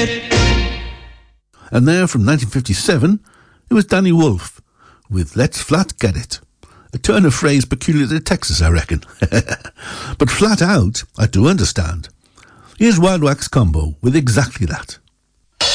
And there from 1957, it was Danny Wolf with Let's Flat Get It. A turn of phrase peculiar to Texas, I reckon. But flat out, I do understand. Here's Wild Wax Combo with exactly that.